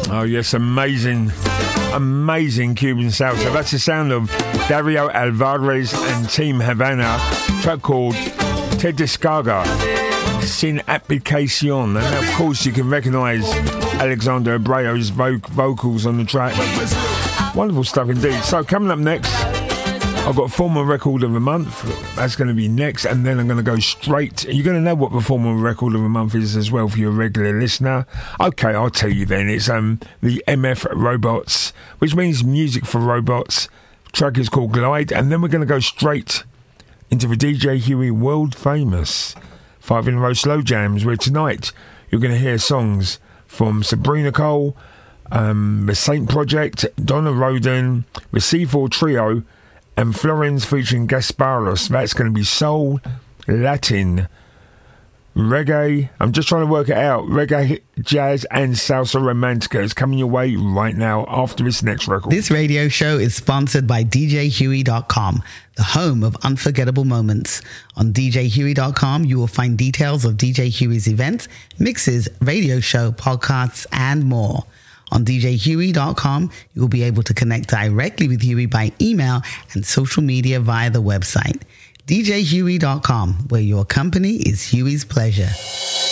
Oh yes, amazing Cuban salsa. That's the sound of Dario Alvarez and Team Havana. Track called Te Descarga Sin Aplicación, and of course you can recognise Alexander Abreo's vocals on the track. Wonderful stuff indeed. So coming up next, I've got former record of the month. That's going to be next, and then I'm going to go straight. You're going to know what the former record of the month is as well for your regular listener. Okay, I'll tell you then. It's the MF Robots, which means music for robots. The track is called Glide, and then we're going to go straight into the DJ Huey world famous 5 in a row slow jams, where tonight you're going to hear songs from Sabrina Cole, the Saint Project, Donna Roden, the C4 Trio, and Florence featuring Gasparos. That's going to be soul, Latin, reggae. I'm just trying to work it out. Reggae, jazz, and salsa romantica is coming your way right now after this next record. This radio show is sponsored by DJHuey.com, the home of unforgettable moments. On DJHuey.com, you will find details of DJ Huey's events, mixes, radio show, podcasts, and more. On DJHuey.com, you will be able to connect directly with Huey by email and social media via the website. DJHuey.com, where your company is Huey's pleasure.